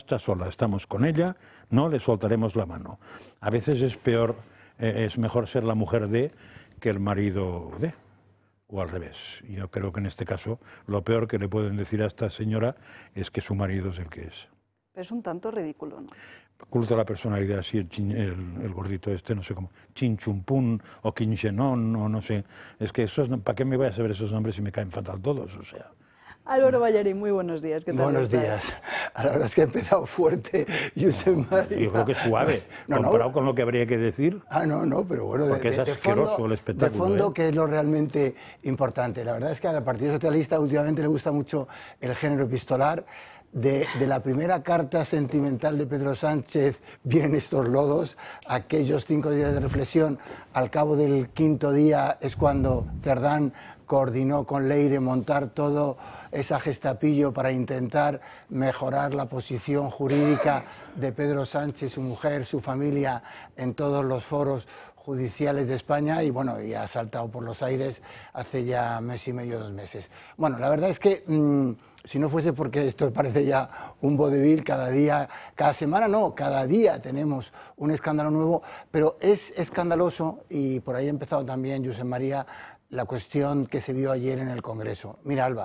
está sola, estamos con ella, no le soltaremos la mano. A veces es peor, es mejor ser la mujer de que el marido de, o al revés. Y yo creo que en este caso lo peor que le pueden decir a esta señora es que su marido es el que es. Es un tanto ridículo, ¿no? Culto a la personalidad, así el gordito este, no sé cómo, Chin Chumpun o Quinchenon, o no sé. Es que esos, ¿para qué me voy a saber esos nombres si me caen fatal todos? O sea. Álvaro Ballarín, muy buenos días. ¿Qué tal Buenos estás? días. La verdad es que ha empezado fuerte, Josep María. Yo creo que es suave, comparado con lo que habría que decir. No, pero bueno, porque es asqueroso fondo, el espectáculo. De fondo, que es lo realmente importante. La verdad es que al Partido Socialista últimamente le gusta mucho el género epistolar. De la primera carta sentimental de Pedro Sánchez vienen estos lodos, aquellos 5 días de reflexión, al cabo del 5.º día es cuando Cerdán coordinó con Leire montar todo esa gestapillo para intentar mejorar la posición jurídica de Pedro Sánchez, su mujer, su familia, en todos los foros judiciales de España, y bueno, y ha saltado por los aires hace ya mes y medio, 2 meses. Bueno, la verdad es que si no fuese porque esto parece ya un vodevil, cada semana no, cada día tenemos un escándalo nuevo, pero es escandaloso, y por ahí ha empezado también, Josep María, la cuestión que se vio ayer en el Congreso. Mira, Alba,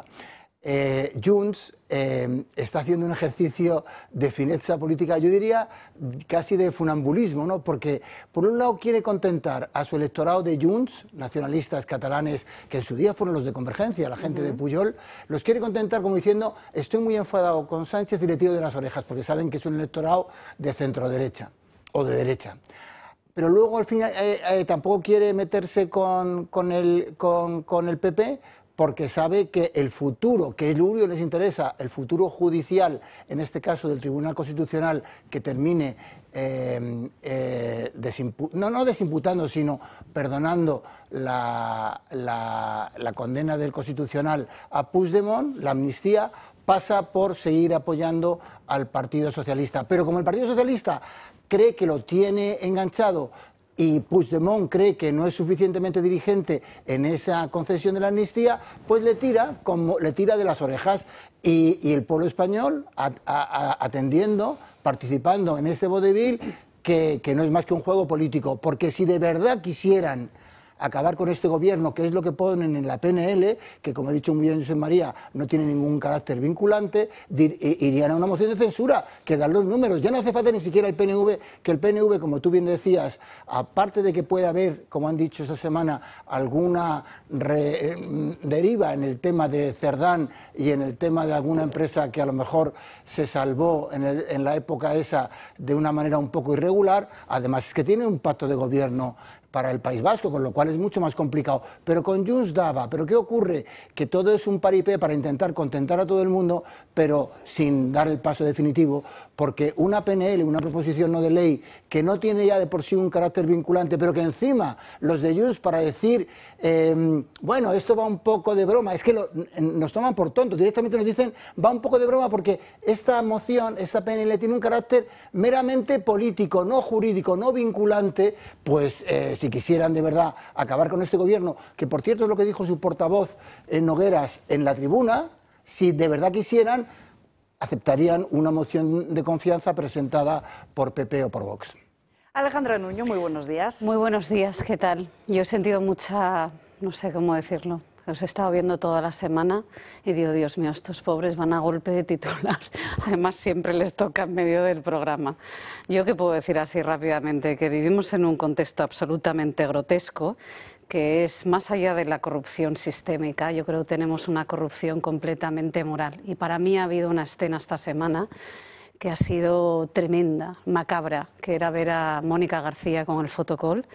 Junts está haciendo un ejercicio de fineza política, yo diría casi de funambulismo, ¿no? Porque por un lado quiere contentar a su electorado de Junts, nacionalistas catalanes, que en su día fueron los de Convergencia, la gente de Pujol, los quiere contentar como diciendo: estoy muy enfadado con Sánchez y le tiro de las orejas, porque saben que es un electorado de centro-derecha o de derecha. Pero luego al final tampoco quiere meterse con el PP, porque sabe que el futuro, que es lo único que les interesa, el futuro judicial, en este caso del Tribunal Constitucional, que termine no desimputando, sino perdonando la condena del Constitucional a Puigdemont, la amnistía, pasa por seguir apoyando al Partido Socialista. Pero como el Partido Socialista cree que lo tiene enganchado y Puigdemont cree que no es suficientemente dirigente en esa concesión de la amnistía, pues le tira de las orejas, y el pueblo español atendiendo, participando en este vodevil que no es más que un juego político, porque si de verdad quisieran acabar con este gobierno, que es lo que ponen en la PNL, que como ha dicho muy bien Josep María, no tiene ningún carácter vinculante, irían a una moción de censura, que dan los números. Ya no hace falta ni siquiera el PNV, que el PNV, como tú bien decías, aparte de que pueda haber, como han dicho esta semana, alguna deriva en el tema de Cerdán y en el tema de alguna empresa que a lo mejor se salvó en la época esa de una manera un poco irregular, además es que tiene un pacto de gobierno para el País Vasco, con lo cual es mucho más complicado. Pero con Junts daba. ¿Pero qué ocurre? Que todo es un paripé para intentar contentar a todo el mundo, pero sin dar el paso definitivo, porque una PNL, una proposición no de ley, que no tiene ya de por sí un carácter vinculante, pero que encima los de Junts, para decir, bueno, esto va un poco de broma, es que nos toman por tontos, directamente nos dicen, va un poco de broma, porque esta moción, esta PNL tiene un carácter meramente político, no jurídico, no vinculante. Pues si quisieran de verdad acabar con este gobierno, que por cierto es lo que dijo su portavoz Nogueras en la tribuna, si de verdad quisieran, aceptarían una moción de confianza presentada por PP o por Vox. Alejandra Nuño, muy buenos días. Muy buenos días, ¿qué tal? Yo he sentido mucha, no sé cómo decirlo, os he estado viendo toda la semana y digo, Dios mío, estos pobres van a golpe de titular. Además, siempre les toca en medio del programa. Yo qué puedo decir así rápidamente, que vivimos en un contexto absolutamente grotesco, que es más allá de la corrupción sistémica. Yo creo que tenemos una corrupción completamente moral. Y para mí ha habido una escena esta semana que ha sido tremenda, macabra, que era ver a Mónica García con el fotocall,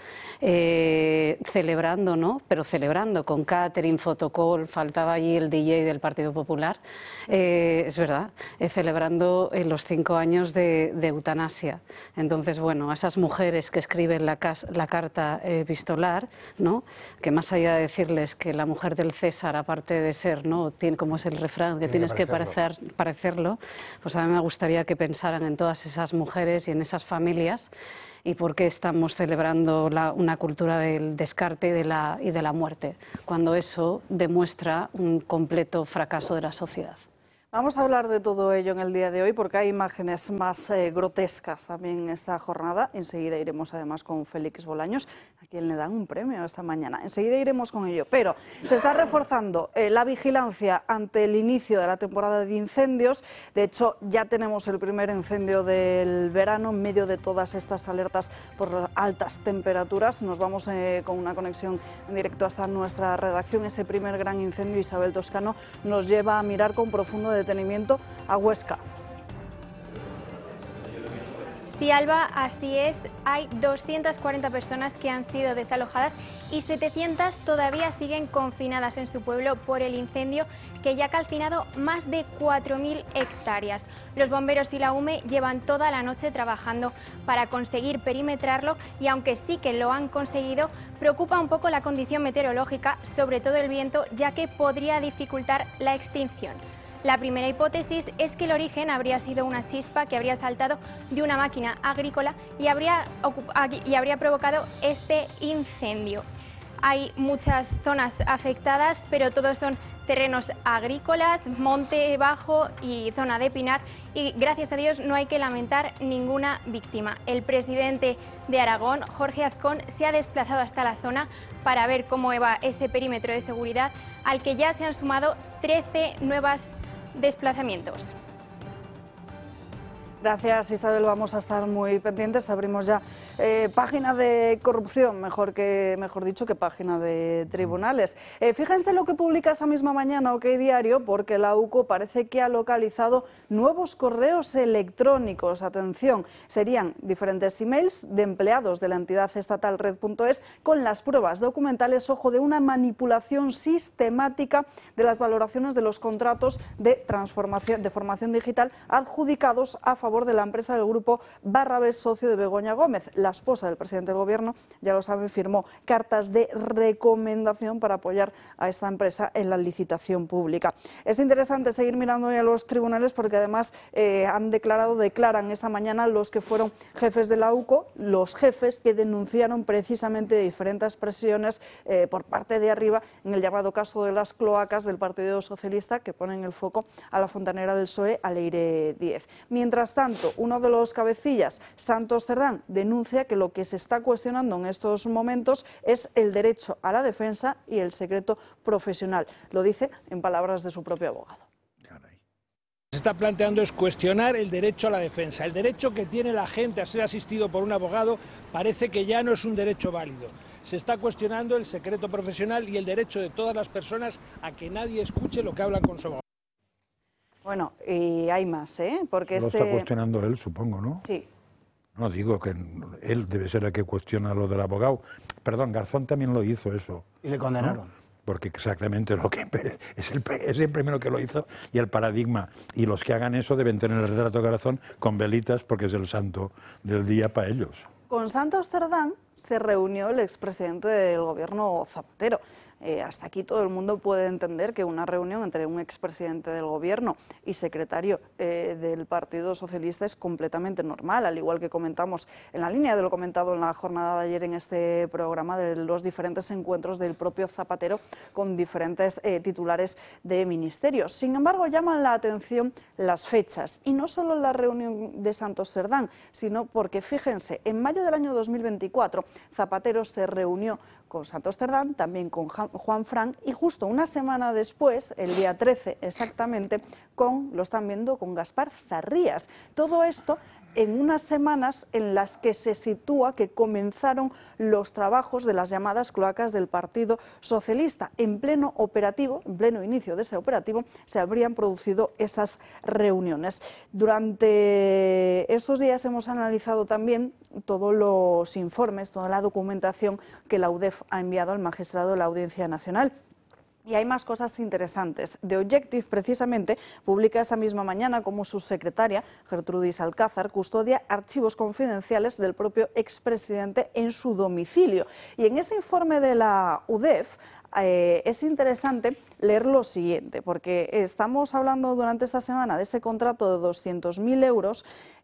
celebrando, ¿no? Pero celebrando con catering, fotocall, faltaba allí el DJ del Partido Popular, es verdad, celebrando los 5 años de eutanasia. Entonces, bueno, a esas mujeres que escriben la carta epistolar, ¿no? Que más allá de decirles que la mujer del César, aparte de ser, ¿no? Tiene, como es el refrán, que tienes que parecerlo, pues a mí me gustaría que pensaran en todas esas mujeres y en esas familias, y por qué estamos celebrando una cultura del descarte y de la muerte, cuando eso demuestra un completo fracaso de la sociedad. Vamos a hablar de todo ello en el día de hoy porque hay imágenes más grotescas también en esta jornada. Enseguida iremos además con Félix Bolaños, a quien le dan un premio esta mañana. Enseguida iremos con ello, pero se está reforzando la vigilancia ante el inicio de la temporada de incendios. De hecho, ya tenemos el primer incendio del verano en medio de todas estas alertas por altas temperaturas. Nos vamos con una conexión en directo hasta nuestra redacción. Ese primer gran incendio, Isabel Toscano, nos lleva a mirar con profundo detenimiento a Huesca. Sí, Alba, así es. Hay 240 personas que han sido desalojadas y 700 todavía siguen confinadas en su pueblo por el incendio que ya ha calcinado más de 4.000 hectáreas. Los bomberos y la UME llevan toda la noche trabajando para conseguir perimetrarlo y aunque sí que lo han conseguido, preocupa un poco la condición meteorológica, sobre todo el viento, ya que podría dificultar la extinción. La primera hipótesis es que el origen habría sido una chispa que habría saltado de una máquina agrícola y habría provocado este incendio. Hay muchas zonas afectadas, pero todos son terrenos agrícolas, monte bajo y zona de pinar, y gracias a Dios no hay que lamentar ninguna víctima. El presidente de Aragón, Jorge Azcón, se ha desplazado hasta la zona para ver cómo va este perímetro de seguridad, al que ya se han sumado 13 nuevos desplazamientos. Gracias, Isabel. Vamos a estar muy pendientes. Abrimos ya página de corrupción, mejor dicho que página de tribunales. Fíjense lo que publica esta misma mañana OK Diario, porque la UCO parece que ha localizado nuevos correos electrónicos. Atención, serían diferentes emails de empleados de la entidad estatal Red.es con las pruebas documentales, ojo, de una manipulación sistemática de las valoraciones de los contratos de formación digital adjudicados a favor de la empresa del grupo Barrabés, socio de Begoña Gómez. La esposa del presidente del Gobierno, ya lo saben, firmó cartas de recomendación para apoyar a esta empresa en la licitación pública. Es interesante seguir mirando a los tribunales porque además declaran esta mañana los que fueron jefes de la UCO, los jefes que denunciaron precisamente diferentes presiones por parte de arriba en el llamado caso de las cloacas del Partido Socialista, que ponen el foco a la fontanera del PSOE, a Leire Díez. Mientras tanto, uno de los cabecillas, Santos Cerdán, denuncia que lo que se está cuestionando en estos momentos es el derecho a la defensa y el secreto profesional. Lo dice en palabras de su propio abogado. Se está planteando es cuestionar el derecho a la defensa. El derecho que tiene la gente a ser asistido por un abogado parece que ya no es un derecho válido. Se está cuestionando el secreto profesional y el derecho de todas las personas a que nadie escuche lo que hablan con su abogado. Bueno, y hay más, porque lo está cuestionando él, supongo, ¿no? Sí. No, digo que él debe ser el que cuestiona lo del abogado. Perdón, Garzón también lo hizo eso. Y le condenaron. ¿No? Porque exactamente lo que es el primero que lo hizo y el paradigma. Y los que hagan eso deben tener el retrato de Garzón con velitas porque es el santo del día para ellos. Con Santos Cerdán se reunió el expresidente del Gobierno, Zapatero. Hasta aquí todo el mundo puede entender que una reunión entre un expresidente del Gobierno y secretario del Partido Socialista es completamente normal, al igual que comentamos en la línea de lo comentado en la jornada de ayer en este programa, de los diferentes encuentros del propio Zapatero con diferentes titulares de ministerios. Sin embargo, llaman la atención las fechas, y no solo la reunión de Santos Cerdán, sino porque, fíjense, en mayo del año 2024 Zapatero se reunió con Santos Cerdán, también con Juan Fran, y justo una semana después, el día 13 exactamente, lo están viendo con Gaspar Zarrías. Todo esto en unas semanas en las que se sitúa que comenzaron los trabajos de las llamadas cloacas del Partido Socialista. En pleno operativo, en pleno inicio de ese operativo, se habrían producido esas reuniones. Durante estos días hemos analizado también todos los informes, toda la documentación que la UDEF ha enviado al magistrado de la Audiencia Nacional. Y hay más cosas interesantes. The Objective, precisamente, publica esta misma mañana cómo su secretaria, Gertrudis Alcázar, custodia archivos confidenciales del propio expresidente en su domicilio. Y en ese informe de la UDEF es interesante leer lo siguiente, porque estamos hablando durante esta semana de ese contrato de 200.000 euros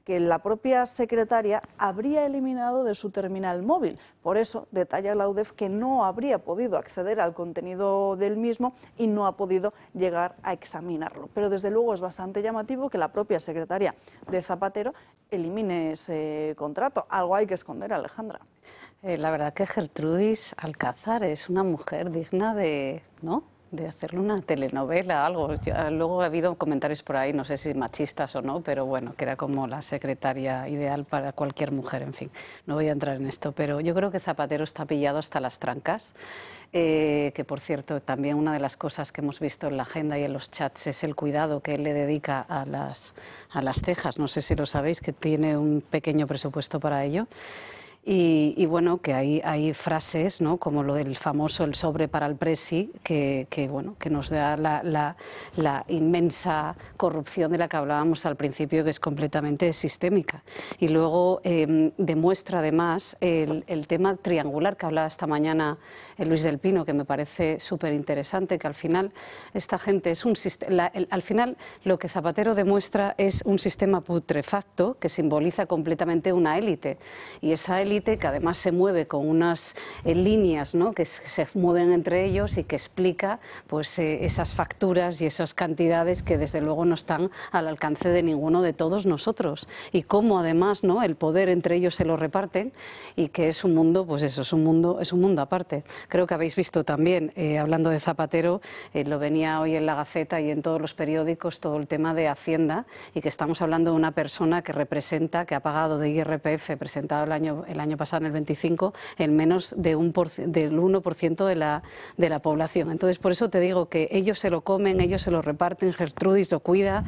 que la propia secretaria habría eliminado de su terminal móvil. Por eso detalla la UDEF que no habría podido acceder al contenido del mismo y no ha podido llegar a examinarlo. Pero desde luego es bastante llamativo que la propia secretaria de Zapatero elimine ese contrato. Algo hay que esconder, Alejandra. La verdad que Gertrudis Alcázar es una mujer digna de, ¿no?, de hacerle una telenovela, algo. Luego ha habido comentarios por ahí, no sé si machistas o no, pero bueno, que era como la secretaria ideal para cualquier mujer, en fin. No voy a entrar en esto, pero yo creo que Zapatero está pillado hasta las trancas, que por cierto, también una de las cosas que hemos visto en la agenda y en los chats es el cuidado que él le dedica a las cejas. No sé si lo sabéis, que tiene un pequeño presupuesto para ello. Y bueno, que hay frases, ¿no?, como lo del famoso el sobre para el presi, que nos da la inmensa corrupción de la que hablábamos al principio, que es completamente sistémica. Y luego demuestra además el tema triangular que hablaba esta mañana Luis del Pino, que me parece súper interesante, que al final esta gente es un sistema, al final lo que Zapatero demuestra es un sistema putrefacto que simboliza completamente una élite, y esa élite que además se mueve con unas líneas, ¿no?, que se mueven entre ellos y que explica pues esas facturas y esas cantidades que desde luego no están al alcance de ninguno de todos nosotros, y cómo además, ¿no?, el poder entre ellos se lo reparten, y que es un mundo, pues eso, es un mundo aparte. Creo que habéis visto también, hablando de Zapatero, lo venía hoy en la Gaceta y en todos los periódicos, todo el tema de Hacienda, y que estamos hablando de una persona que representa, que ha pagado de IRPF presentado el año pasado, en el 25, en menos del 1% de la población. Entonces, por eso te digo que ellos se lo comen, ellos se lo reparten, Gertrudis lo cuida,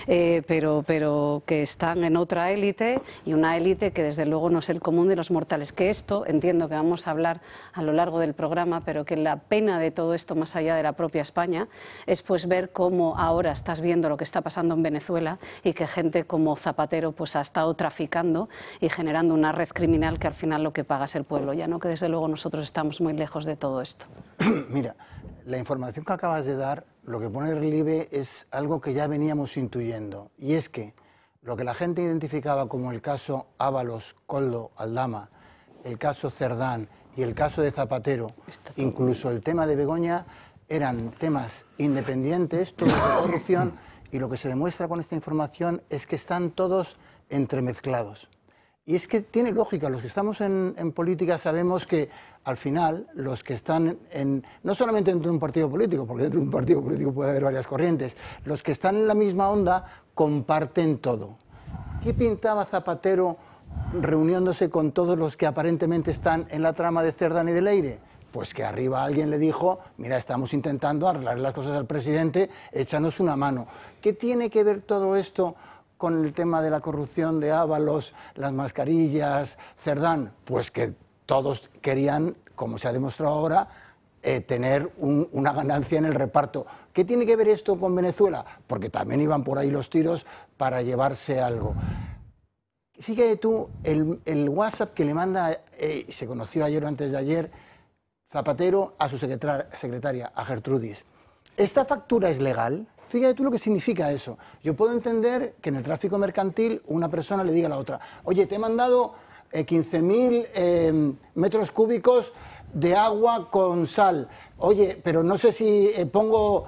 pero que están en otra élite, y una élite que desde luego no es el común de los mortales. Que esto, entiendo que vamos a hablar a lo largo del programa, pero que la pena de todo esto, más allá de la propia España, es pues ver cómo ahora estás viendo lo que está pasando en Venezuela, y que gente como Zapatero pues ha estado traficando y generando una red criminal que al final lo que paga es el pueblo, ya no, que desde luego nosotros estamos muy lejos de todo esto. Mira, la información que acabas de dar, lo que pone en relieve es algo que ya veníamos intuyendo, y es que lo que la gente identificaba como el caso Ábalos, Koldo, Aldama, el caso Cerdán y el caso de Zapatero, incluso el tema de Begoña, eran temas independientes, todos de corrupción, y lo que se demuestra con esta información es que están todos entremezclados. Y es que tiene lógica, los que estamos en política sabemos que al final los que están no solamente dentro de un partido político, porque dentro de un partido político puede haber varias corrientes, los que están en la misma onda comparten todo. ¿Qué pintaba Zapatero reuniéndose con todos los que aparentemente están en la trama de Cerdán y de Leire? Pues que arriba alguien le dijo, mira, estamos intentando arreglar las cosas al presidente, échanos una mano. ¿Qué tiene que ver todo esto con el tema de la corrupción de Ábalos, las mascarillas, Cerdán? Pues que todos querían, como se ha demostrado ahora, tener una ganancia en el reparto. ¿Qué tiene que ver esto con Venezuela? Porque también iban por ahí los tiros para llevarse algo. Fíjate tú, el WhatsApp que le manda, se conoció ayer o antes de ayer, Zapatero a su secretaria, a Gertrudis. ¿Esta factura es legal? Fíjate tú lo que significa eso. Yo puedo entender que en el tráfico mercantil una persona le diga a la otra, oye, te he mandado 15.000 metros cúbicos de agua con sal. Oye, pero no sé si pongo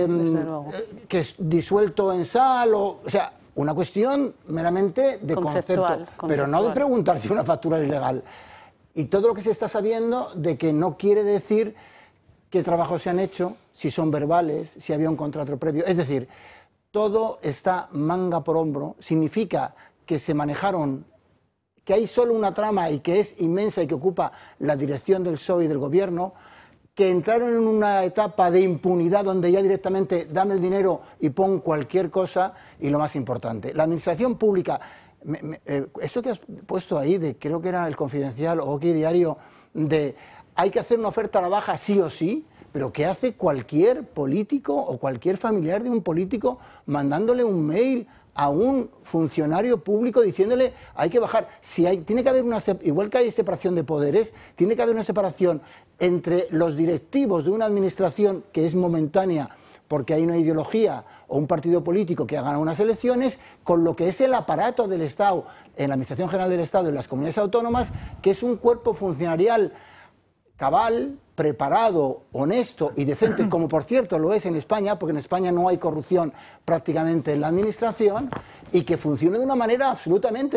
que es disuelto en sal o sea, una cuestión meramente de concepto, pero no de preguntar si una factura es legal. Y todo lo que se está sabiendo de que no quiere decir qué trabajos se han hecho, si son verbales, si había un contrato previo. Es decir, todo está manga por hombro. Significa que se manejaron, que hay solo una trama y que es inmensa y que ocupa la dirección del PSOE y del gobierno, que entraron en una etapa de impunidad donde ya directamente dame el dinero y pon cualquier cosa. Y lo más importante, la administración pública, eso que has puesto ahí, creo que era el Confidencial o Aquí Diario, de hay que hacer una oferta a la baja sí o sí, pero ¿qué hace cualquier político o cualquier familiar de un político mandándole un mail a un funcionario público diciéndole hay que bajar? Tiene que haber igual que hay separación de poderes, tiene que haber una separación entre los directivos de una administración que es momentánea porque hay una ideología o un partido político que ha ganado unas elecciones, con lo que es el aparato del Estado, en la Administración General del Estado y en las comunidades autónomas, que es un cuerpo funcionarial cabal, preparado, honesto y decente, como por cierto lo es en España, porque en España no hay corrupción prácticamente en la administración, y que funcione de una manera absolutamente